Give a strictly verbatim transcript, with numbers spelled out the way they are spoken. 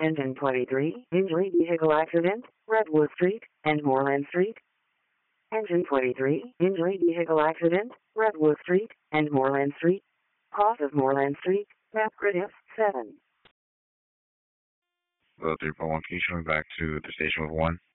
Engine twenty-three, injury vehicle accident, Redwood Street and Moreland Street. Engine twenty-three, injury vehicle accident, Redwood Street and Moreland Street. Cross of Moreland Street, map grid F seven. Hello, three four one, can you show me back to the station with one?